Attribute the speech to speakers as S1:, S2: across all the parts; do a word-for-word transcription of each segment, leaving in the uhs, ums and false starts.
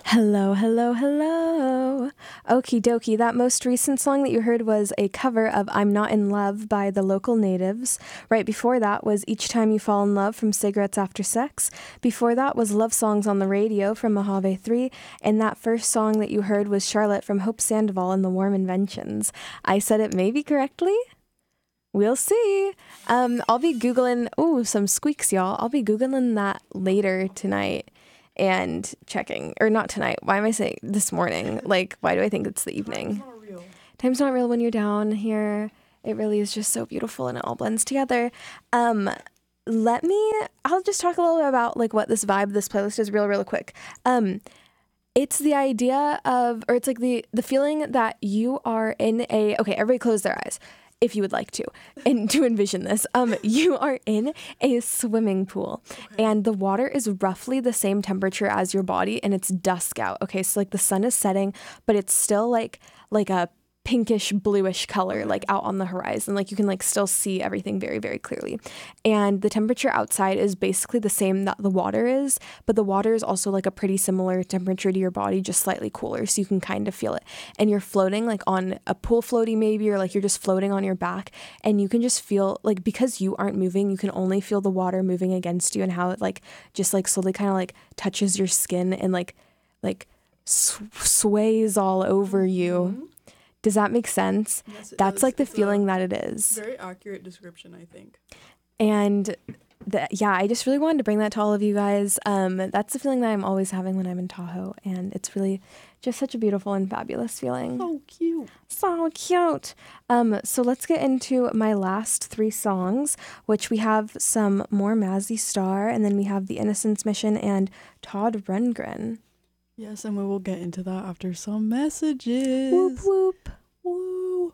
S1: Hello, hello, hello. Okie dokie. That most recent song that you heard was a cover of I'm Not in Love by the Local Natives. Right before that was Each Time You Fall in Love from Cigarettes After Sex. Before that was Love Songs on the Radio from Mojave three. And that first song that you heard was Charlotte from Hope Sandoval and the Warm Inventions. I said it maybe correctly? We'll see. Um, I'll be Googling, ooh, some squeaks, y'all. I'll be Googling that later tonight. And checking, or not tonight. Why am I saying this morning? Like, why do I think it's the evening? Time's not real. Time's not real when you're down here. It really is just so beautiful and it all blends together. Um, let me, I'll just talk a little bit about like what this vibe, this playlist is real, real quick. Um, it's the idea of, or it's like the, the feeling that you are in a, okay, everybody close their eyes. If you would like to, and to envision this, um, you are in a swimming pool, okay. And the water is roughly the same temperature as your body, and it's dusk out. Okay, so like the sun is setting, but it's still like like a pinkish bluish color, like out on the horizon. Like you can like still see everything very, very clearly. And the temperature outside is basically the same that the water is, but the water is also like a pretty similar temperature to your body, just slightly cooler. So you can kind of feel it. And you're floating like on a pool floaty maybe, or like you're just floating on your back, and you can just feel like, because you aren't moving, you can only feel the water moving against you and how it like just like slowly kind of like touches your skin and like like sw- sways all over you. Mm-hmm. Does that make sense?
S2: Yes, it
S1: That's
S2: does.
S1: like the
S2: It's
S1: feeling that it is.
S2: Very accurate description, I think.
S1: And the, yeah, I just really wanted to bring that to all of you guys. Um, that's the feeling that I'm always having when I'm in Tahoe. And it's really just such a beautiful and fabulous feeling.
S2: So cute.
S1: So cute. Um, so let's get into my last three songs, which we have some more Mazzy Star, and then we have The Innocence Mission and Todd Rundgren.
S2: Yes, and we will get into that after some messages.
S1: Whoop, whoop.
S2: Woo.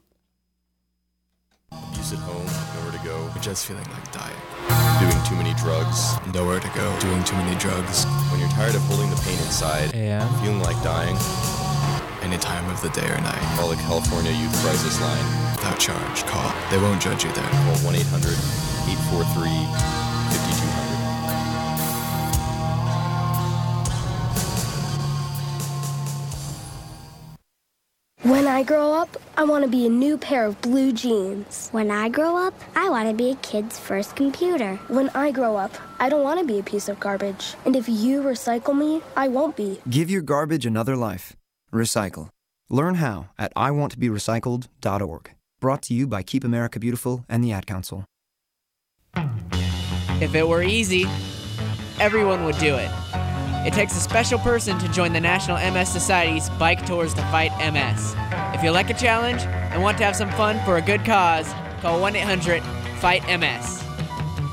S3: Abuse at home, nowhere to go.
S4: Just feeling like dying.
S3: Doing too many drugs.
S4: Nowhere to go. Doing too many drugs.
S3: When you're tired of holding the pain inside.
S4: And
S3: feeling like dying.
S4: Any time of the day or night.
S3: Call the California Youth Crisis Line.
S4: Without charge. Call. They won't judge you there.
S3: Call one eight hundred eight four three five two zero zero.
S5: When I grow up, I want to be a new pair of blue jeans.
S6: When I grow up, I want to be a kid's first computer.
S5: When I grow up, I don't want to be a piece of garbage. And if you recycle me, I won't be.
S7: Give your garbage another life. Recycle. Learn how at I want to be recycled dot org. Brought to you by Keep America Beautiful and the Ad Council.
S8: If it were easy, everyone would do it. It takes a special person to join the National M S Society's Bike Tours to Fight M S. If you like a challenge and want to have some fun for a good cause, call one eight hundred fight M S.